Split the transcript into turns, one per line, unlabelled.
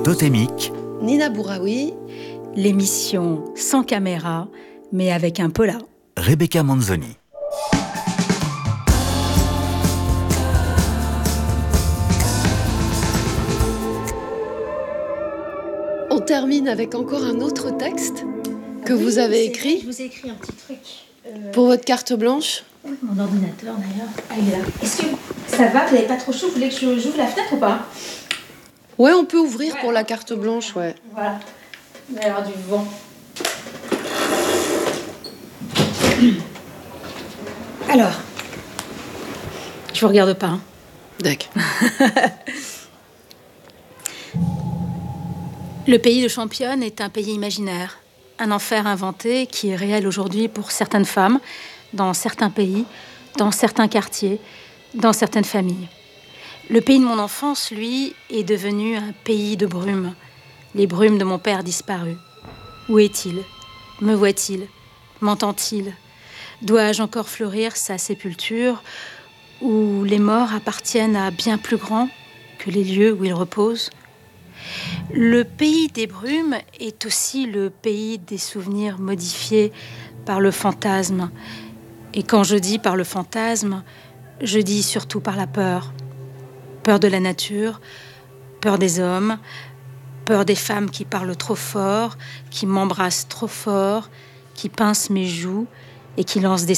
Totémique,
Nina Bouraoui,
l'émission sans caméra, mais avec un pola.
Rebecca Manzoni.
on termine avec encore un autre texte que vous avez écrit.
Je vous ai écrit un petit truc.
Pour votre carte blanche.
Mon ordinateur d'ailleurs. Ah, il est là. Est-ce que ça va? Vous n'avez pas trop chaud? Vous voulez que j'ouvre la fenêtre ou pas?
Ouais, on peut ouvrir pour la carte blanche, ouais.
Voilà. Il va y avoir du vent. Alors, je vous regarde pas. Hein.
D'accord.
Le pays de Championne est un pays imaginaire, un enfer inventé qui est réel aujourd'hui pour certaines femmes, dans certains pays, dans certains quartiers, dans certaines familles. Le pays de mon enfance, lui, est devenu un pays de brumes. Les brumes de mon père disparu. Où est-il? Me voit-il? M'entend-il? Dois-je encore fleurir sa sépulture où les morts appartiennent à bien plus grand que les lieux où ils reposent? Le pays des brumes est aussi le pays des souvenirs modifiés par le fantasme. Et quand je dis par le fantasme, je dis surtout par la peur. Peur de la nature, peur des hommes, peur des femmes qui parlent trop fort, qui m'embrassent trop fort, qui pincent mes joues et qui lancent des